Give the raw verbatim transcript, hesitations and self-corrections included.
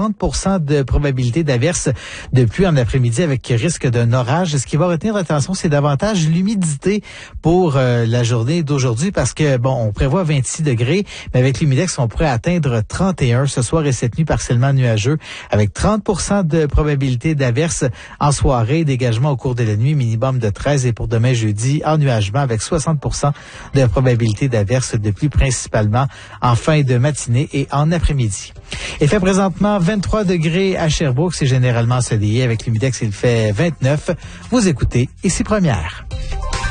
trente pour cent de probabilité d'averse de pluie en après-midi avec risque d'un orage. Ce qui va retenir l'attention, c'est davantage l'humidité pour euh, la journée d'aujourd'hui parce que, bon, on prévoit vingt-six degrés, mais avec l'humidex, on pourrait atteindre trente et un ce soir et cette nuit partiellement nuageux avec trente pour cent de probabilité d'averse en soirée, dégagement au cours de la nuit, minimum de treize et pour demain jeudi, ennuagement avec soixante pour cent de probabilité d'averse de pluie principalement en fin de matinée et en après-midi. Il fait présentement vingt-trois degrés à Sherbrooke, c'est généralement ensoleillé avec l'humidex, il fait vingt-neuf. Vous écoutez Ici Première.